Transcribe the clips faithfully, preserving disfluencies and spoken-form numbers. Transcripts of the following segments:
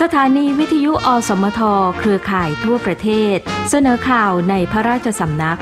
สถานีวิทยุอสมทเครือข่ายทั่วประเทศเสนอข่าวในพระราชสำนัก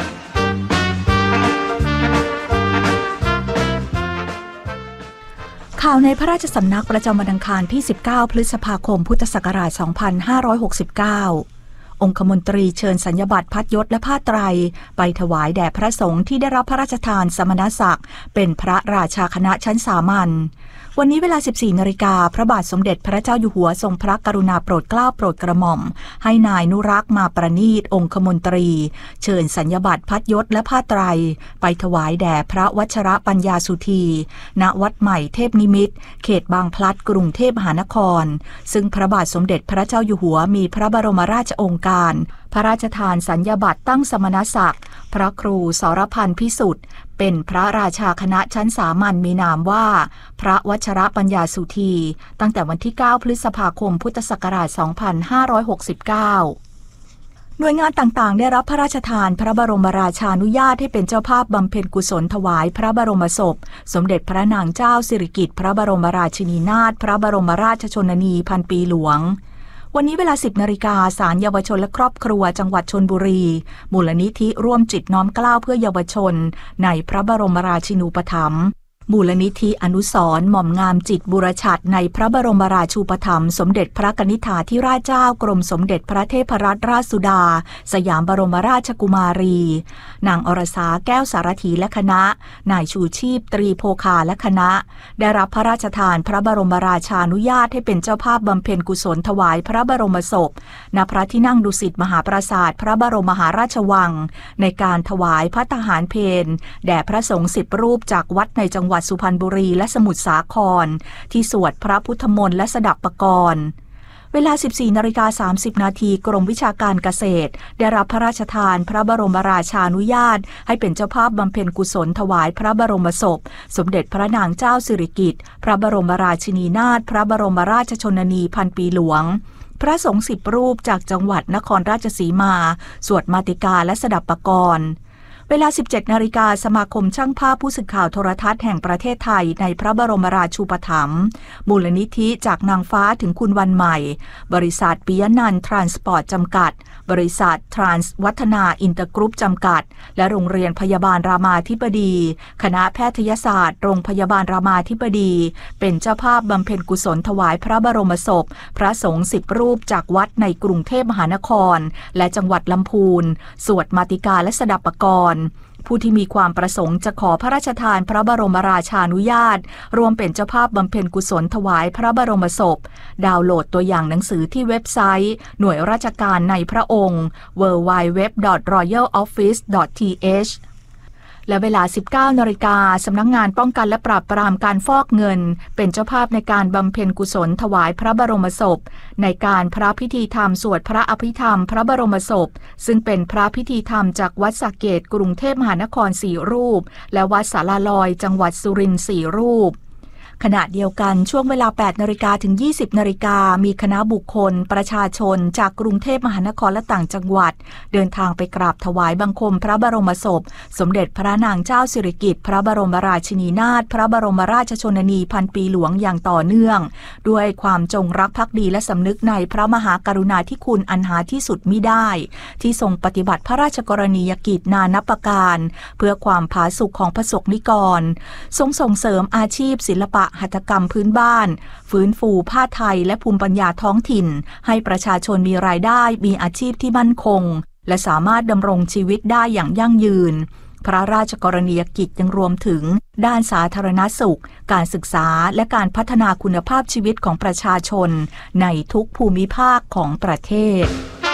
ข่าวในพระราชสำนักประจำวันอังคารที่สิบเก้าพฤษภาคมพุทธศักราชสองพันห้าร้อยหกสิบเก้าองคมนตรีเชิญสัญญบัตรพัดยศและผ้าไตรไปถวายแด่พระสงฆ์ที่ได้รับพระราชทานสมณศักดิ์เป็นพระราชาคณะชั้นสามัญวันนี้เวลา สิบสี่ นาฬิกาพระบาทสมเด็จพระเจ้าอยู่หัวทรงพระกรุณาโปรดเกล้าโปรดกระหม่อมให้นายนุรักษ์มาประณีตองคมนตรีเชิญสัญญบัตรพัดยศและผ้าไตรไปถวายแด่พระวชรปัญญาสุธีณวัดใหม่เทพนิมิตรเขตบางพลัดกรุงเทพมหานครซึ่งพระบาทสมเด็จพระเจ้าอยู่หัวมีพระบรมราชโองการพระราชทานสัญญบัตรตั้งสมณศักดิ์พระครูสรพันธ์พิสุทธิ์เป็นพระราชาคณะชั้นสามัญมีนามว่าพระวชรปัญญาสุธีตั้งแต่วันที่เก้าพฤษภาคมพุทธศักราชสองพันห้าร้อยหกสิบเก้าหน่วยงานต่างๆได้รับพระราชทานพระบรมราชานุญาตให้เป็นเจ้าภาพบำเพ็ญกุศลถวายพระบรมศพสมเด็จพระนางเจ้าสิริกิติ์พระบรมราชินีนาถพระบรมราชชนนีพันปีหลวงวันนี้เวลา สิบ นาฬิกาศาลเยาวชนและครอบครัวจังหวัดชลบุรีมูลนิธิร่วมจิตน้อมเกล้าเพื่อเยาวชนในพระบรมราชินูปถัมภ์มูลนิธิอนุสรณ์หม่อมงามจิตบุรชัดในพระบรมราชูปถัมภ์สมเด็จพระกนิษฐาธิราชเจ้ากรมสมเด็จพระเทพรัตนราชสุดาสยามบรมราชกุมารีนางอรสาแก้วสารถีและคณะนายชูชีพตรีโภคาและคณะได้รับพระราชทานพระบรมราชานุญาตให้เป็นเจ้าภาพบำเพ็ญกุศลถวายพระบรมศพณพระที่นั่งดุสิตมหาปราสาทพระบรมมหาราชวังในการถวายพระทหารเพลแด่พระสงฆ์สิบรูปจากวัดในจังหวัดสุพรรณบุรีและสมุทรสาครที่สวดพระพุทธมนต์และสดับปกรณ์เวลา สิบสี่ นาฬิกา สามสิบ นาทีกรมวิชาการเกษตรได้รับพระราชทานพระบรมราชานุญาตให้เป็นเจ้าภาพบำเพ็ญกุศลถวายพระบรมศพสมเด็จพระนางเจ้าสิริกิติ์พระบรมราชินีนาถพระบรมราชชนนีพันปีหลวงพระสงฆ์สิบรูปจากจังหวัดนครราชสีมาสวดมาติกาและสดับปกรณ์เวลา สิบเจ็ด นาฬิกาสมาคมช่างภาพผู้สื่อข่าวโทรทัศน์แห่งประเทศไทยในพระบรมราชูปถัมภ์มูลนิธิจากนางฟ้าถึงคุณวันใหม่บริษัทปิยนันท์ทรานสปอร์ตจำกัดบริษัททรานส์วัฒนาอินเตอร์กรุ๊ปจำกัดและโรงเรียนพยาบาลรามาธิบดีคณะแพทยศาสตร์โรงพยาบาลรามาธิบดีเป็นเจ้าภาพบำเพ็ญกุศลถวายพระบรมศพพระสงฆ์สิบรูปจากวัดในกรุงเทพมหานครและจังหวัดลำพูนสวดมาติกาและสดับปกรณ์ผู้ที่มีความประสงค์จะขอพระราชทานพระบรมราชานุญาตรวมเป็นเจ้าภาพบำเพ็ญกุศลถวายพระบรมศพดาวน์โหลดตัวอย่างหนังสือที่เว็บไซต์หน่วยราชการในพระองค์ ดับเบิลยู ดับเบิลยู ดับเบิลยู ดอท รอยัล ออฟฟิศ ดอท ที เอชและเวลา สิบเก้า นาฬิกาสำนักงานป้องกันและปราบปรามการฟอกเงินเป็นเจ้าภาพในการบำเพ็ญกุศลถวายพระบรมศพในการพระพิธีธรรมสวดพระอภิธรรมพระบรมศพซึ่งเป็นพระพิธีธรรมจากวัดสระเกษกรุงเทพมหานครสี่รูปและวัดสาราลอยจังหวัดสุรินทร์สี่รูปขณะเดียวกันช่วงเวลา แปด นาฬิกาถึง ยี่สิบ นาฬิกามีคณะบุคคลประชาชนจากกรุงเทพมหานครและต่างจังหวัดเดินทางไปกราบถวายบังคมพระบรมศพสมเด็จพระนางเจ้าสิริกิติ์พระบรมราชินีนาถพระบรมราชชนนีพันปีหลวงอย่างต่อเนื่องด้วยความจงรักภักดีและสำนึกในพระมหากรุณาธิคุณอันหาที่สุดมิได้ที่ทรงปฏิบัติพระราชกรณียกิจนานับประการเพื่อความผาสุกของประสบนิกรทรงส่งเสริมอาชีพศิลปะหัตถกรรมพื้นบ้านฟื้นฟูผ้าไทยและภูมิปัญญาท้องถิ่นให้ประชาชนมีรายได้มีอาชีพที่มั่นคงและสามารถดำรงชีวิตได้อย่างยั่งยืนพระราชกรณียกิจยังรวมถึงด้านสาธารณสุขการศึกษาและการพัฒนาคุณภาพชีวิตของประชาชนในทุกภูมิภาคของประเทศ